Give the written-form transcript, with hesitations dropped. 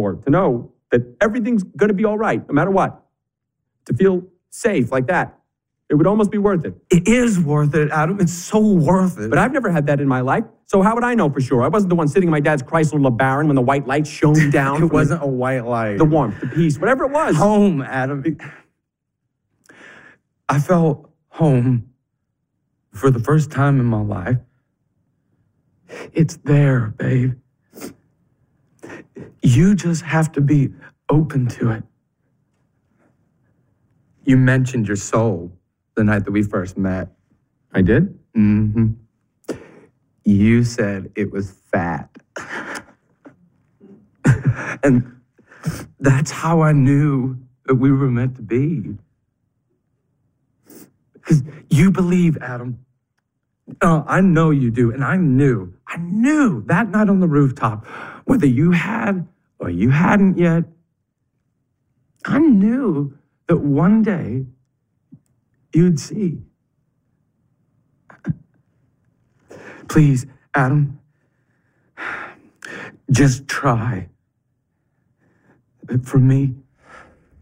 for, to know that everything's going to be all right, no matter what. To feel safe like that. It would almost be worth it. It is worth it, Adam. It's so worth it. But I've never had that in my life, so how would I know for sure? I wasn't the one sitting in my dad's Chrysler LeBaron when the white light shone down. It wasn't a white light. The warmth, the peace, whatever it was. Home, Adam. I felt home for the first time in my life. It's there, babe. You just have to be open to it. You mentioned your soul the night that we first met. I did? Mm-hmm. You said it was fat. And that's how I knew that we were meant to be. Because you believe, Adam. Oh, I know you do. And I knew that night on the rooftop, whether you had or you hadn't yet, I knew that one day you'd see. Please, Adam, just try. For me,